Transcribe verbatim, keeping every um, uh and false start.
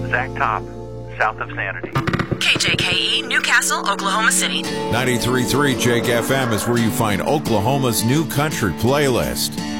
Zach Top, south of Sanity. K J K E, Newcastle, Oklahoma City. ninety-three point three Jake F M is where you find Oklahoma's new country playlist.